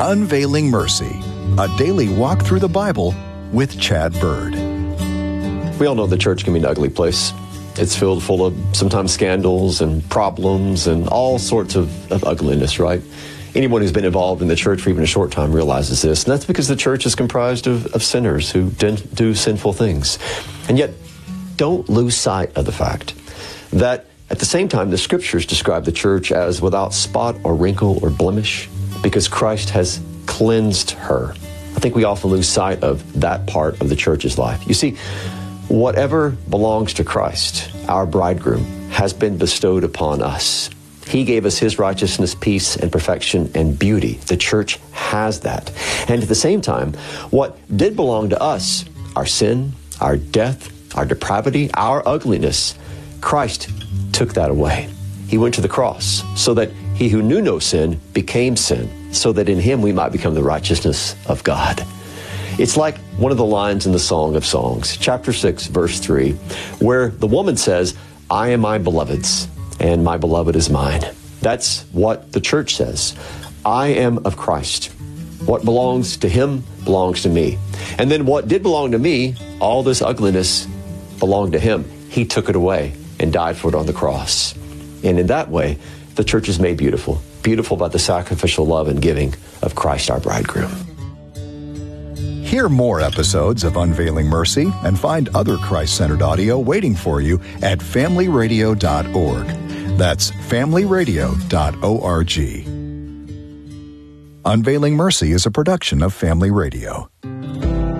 Unveiling Mercy, a daily walk through the Bible with Chad Bird. We all know the church can be an ugly place. It's filled full of sometimes scandals and problems and all sorts of ugliness, right? Anyone who's been involved in the church for even a short time realizes this. And that's because the church is comprised of sinners who do sinful things. And yet, don't lose sight of the fact that at the same time, the Scriptures describe the church as without spot or wrinkle or blemish because Christ has cleansed her. I think we often lose sight of that part of the church's life. You see, whatever belongs to Christ, our bridegroom, has been bestowed upon us. He gave us His righteousness, peace, and perfection and beauty. The church has that. And at the same time, what did belong to us, our sin, our death, our depravity, our ugliness, Christ took that away. He went to the cross so that He who knew no sin became sin, so that in Him we might become the righteousness of God. It's like one of the lines in the Song of Songs, chapter 6, verse 3, where the woman says, I am my beloved's, and my beloved is mine. That's what the church says. I am of Christ. What belongs to Him belongs to me. And then what did belong to me, all this ugliness, belonged to Him. He took it away and died for it on the cross. And in that way, the church is made beautiful. Beautiful by the sacrificial love and giving of Christ our bridegroom. Hear more episodes of Unveiling Mercy and find other Christ-centered audio waiting for you at familyradio.org. That's familyradio.org. Unveiling Mercy is a production of Family Radio.